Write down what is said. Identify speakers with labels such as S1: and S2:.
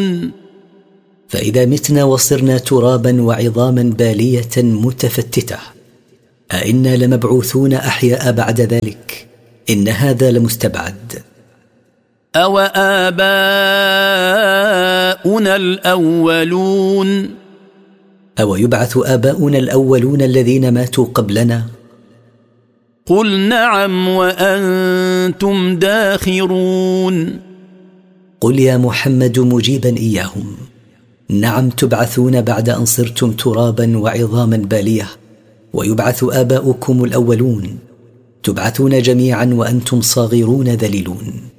S1: لمبعوثون
S2: فإذا متنا وصرنا ترابا وعظاما بالية متفتتة أئنا لمبعوثون أحياء بعد ذلك؟ إن هذا لمستبعد.
S1: أو آباؤنا الأولون
S2: أو يبعث آباؤنا الأولون الذين ماتوا قبلنا؟
S1: قل نعم وأنتم داخرون.
S2: قل يا محمد مجيبا إياهم: نعم، تبعثون بعد أن صرتم ترابا وعظاما بالية، ويبعث آباؤكم الأولون، تبعثون جميعا وأنتم صاغرون ذليلون.